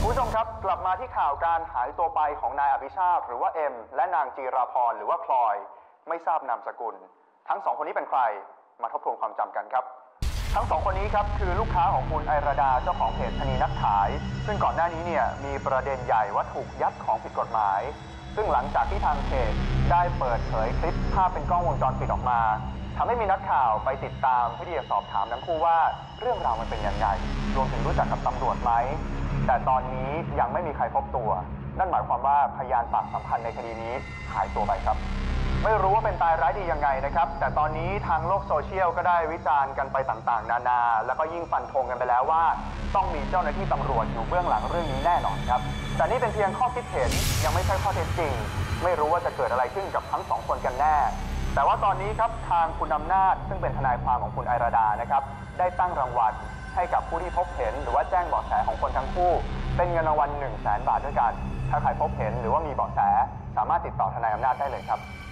คุณผู้ชมครับกลับมาที่ข่าวการหายตัวไปของนายอภิชาติหรือว่าเอ็มและนางจีราพรหรือว่าพลอยไม่ทราบนามสกุลทั้งสองคนนี้เป็นใครมาทบทวนความจำกันครับทั้งสองคนนี้ครับคือลูกค้าของคุณไอราดาเจ้าของเพจชนีนักขายซึ่งก่อนหน้านี้เนี่ยมีประเด็นใหญ่ว่าถูกยัดของผิดกฎหมายซึ่งหลังจากที่ทางเพจได้เปิดเผยคลิปภาพเป็นกล้องวงจรปิดออกมาทำให้มีนักข่าวไปติดตามเพื่อที่จะสอบถามทั้งคู่ว่าเรื่องราวมันเป็นยังไงรวมถึงรู้จักกับตำรวจไหมแต่ตอนนี้ยังไม่มีใครพบตัวนั่นหมายความว่าพยานปากสำคัญในคดีนี้หายตัวไปครับไม่รู้ว่าเป็นตายร้ายดียังไงนะครับแต่ตอนนี้ทางโลกโซเชียลก็ได้วิจารณ์กันไปต่างๆนานาแล้วก็ยิ่งฟันธงกันไปแล้วว่าต้องมีเจ้าหน้าที่ตำรวจอยู่เบื้องหลังเรื่องนี้แน่นอนครับแต่นี่เป็นเพียงข้อคิดเห็นยังไม่ใช่ข้อเท็จจริงไม่รู้ว่าจะเกิดอะไรขึ้นกับทั้งสองคนกันแน่แต่ว่าตอนนี้ครับทางคุณอำนาจซึ่งเป็นทนายความของคุณไอราดานะครับได้ตั้งรางวัลให้กับผู้ที่พบเห็นหรือว่าแจ้งเบาะแสของคนทั้งคู่เป็นเงินรางวัล100,000 บาทด้วยกันถ้าใครพบเห็นหรือว่ามีเบาะแสสามารถติดต่อทนายอำนาจได้เลยครับ